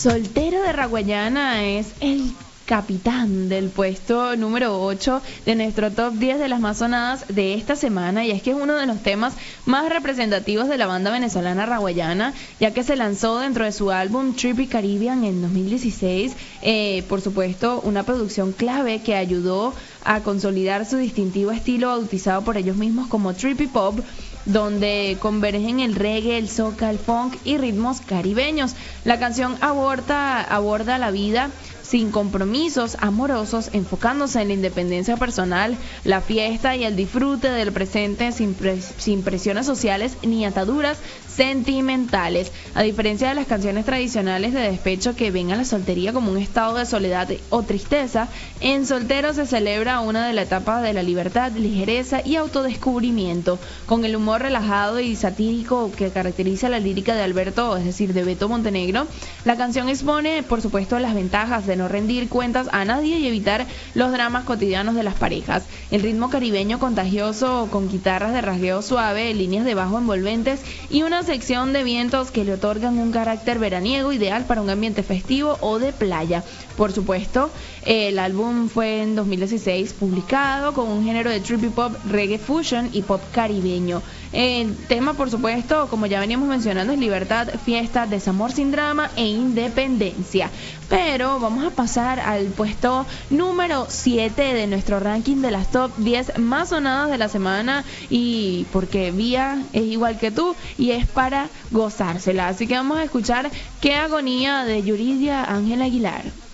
Soltero de Raguayana es el capitán del puesto número 8 de nuestro top 10 de las más sonadas de esta semana, y es que es uno de los temas más representativos de la banda venezolana Raguayana, ya que se lanzó dentro de su álbum Trippy Caribbean en 2016. Por supuesto, una producción clave que ayudó a consolidar su distintivo estilo bautizado por ellos mismos como Trippy Pop, donde convergen el reggae, el soca, el funk y ritmos caribeños. La canción aborda la vida sin compromisos amorosos, enfocándose en la independencia personal, la fiesta y el disfrute del presente sin presiones sociales ni ataduras sentimentales. A diferencia de las canciones tradicionales de despecho que ven a la soltería como un estado de soledad o tristeza, en Soltero se celebra una de las etapas de la libertad, ligereza y autodescubrimiento. Con el humor relajado y satírico que caracteriza la lírica de Alberto, es decir, de Beto Montenegro, la canción expone, por supuesto, las ventajas de no rendir cuentas a nadie y evitar los dramas cotidianos de las parejas. El ritmo caribeño contagioso, con guitarras de rasgueo suave, líneas de bajo envolventes y una sección de vientos que le otorgan un carácter veraniego ideal para un ambiente festivo o de playa. Por supuesto, el álbum fue en 2016 publicado con un género de trippy pop, reggae fusion y pop caribeño. El tema, por supuesto, como ya veníamos mencionando, es libertad, fiesta, desamor sin drama e independencia. Pero vamos a pasar al puesto número 7 de nuestro ranking de las top 10 más sonadas de la semana, y porque Vía es igual que tú y es para gozársela. Así que vamos a escuchar Qué agonía de Yuridia Ángel Aguilar.